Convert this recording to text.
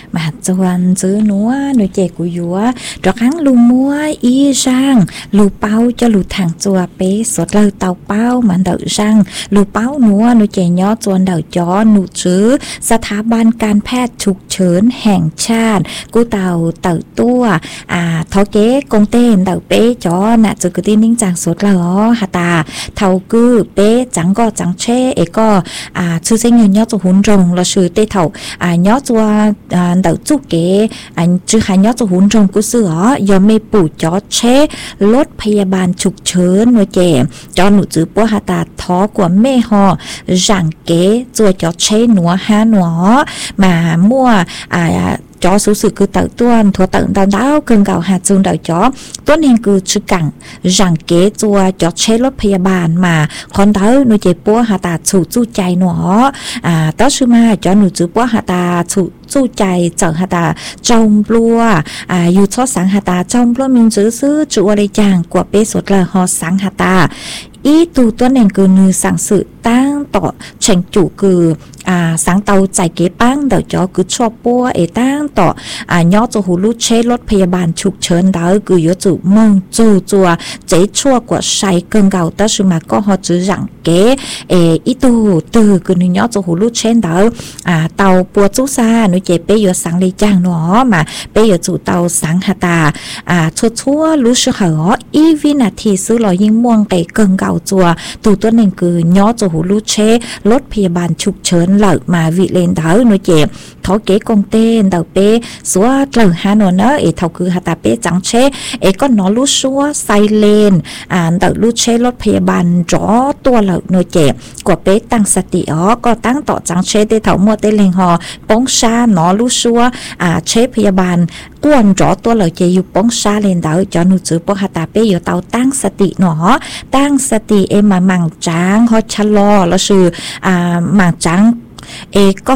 mà chọn chữ núa nơi chè của dúa rồi kháng lù mua y sang lù bao cho lù thẳng chùa bé sốt lơ tàu bao mà đợi sang lù bao núa nơi chè nhó chọn đợi chó nụ chữสถาบันการแพทย์ฉุกเฉินแห่งชาติกูเต่าเต่าตัวทอเก๋กงเต้นเต่าเป๊จอน่ะจะกึ่งนิ่งจางสดแล้วฮะตาเท่ากือเป๊จังก็จังเช่เอก็ชื่อเสียงย่อจะหุ่นรงเราชื่อเต้เท่าย่อตัวเต่าจุกเก๋ชื่อหายย่อจะหุ่นรงกูซื้อยอมไม่ปู่จอเช่รถพยาบาลฉุกเฉินหน่วยเจ๋จอหนูจื้อปัวฮะตาท้อกว่าแม่ฮอจังเก๋ตัวจอเช่หนัวฮาหนัวมามั่วchó số sự cứ tự tuân thua tự đào đào cơn gạo hạt dương đào chó tuân hình cứ chữ cẳng rằng kế chua chó chế lốt phê bàn mà con đào nuôi chế bố hà ta chủ chu chạy nó đó sư mà chó nuôi chữ bố hà ta chủ chu chạy chở hà ta trong lúa dù cho sáng hà ta trong lúa mình giữ giữ chủ ở đây chàng của bê sốt là họ sáng hà ta ý tu tuân hình cứ như sáng sự tăng tỏ tranh chủ cứ sáng tàu chạy kế băng đào chó cứ cho bố ấy tăngต่อย้อจะหูลูกเช่รถพยาบาลฉุกเฉินดาวคือย้อจะมองจัวเจ๊ชั่วกว่าใช้เกินเก่าแต่สมัยก็เขาจะรังเก๋อีตัวคือย้อจะหูลูกเช่นดาวเตาปัวจุซาหนูเจ๊เป้ย้อสังเลยจ้างหนอมาเป้ย้อจูเตาสังหตาชั่วรู้สึกเหรออีวินาทีซื้อลอยยิ่งม่วงเก๋เกินเก่าจัวตัวหนึ่งคือย้อจะหูลูกเช่รถพยาบาลฉุกเฉินเหล่ามาวิเลนดาวหนูเจ๊ท้อเก๋กงเต้นดาวเป้สัวเตลหาโนเนอเท่าคือหาตาเป้จังเช่ก็นอลูชัวไซเลนเตลูเช่รถพยาบาลจ่อตัวเหล่าหน่วยเจ็บกว่าเป้ตั้งสติก็ตั้งต่อจังเช่เท่ามัวเตเลงหอป้องชานอลูชัวเช่พยาบาลก้วนจ่อตัวเหล่าเจอยู่ป้องชาเลนดาวจอนูจือปหาตาเป้อยู่เตาตั้งสติหนอตั้งสติมามังจางฮอชะลอแล้วชื่อมังจางก็